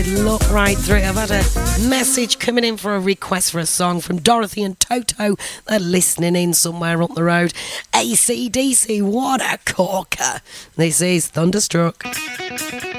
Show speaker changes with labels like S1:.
S1: Look right through it. I've had a message coming in for a request for a song from Dorothy and Toto. They're listening in somewhere up the road. AC/DC, what a corker. This is Thunderstruck.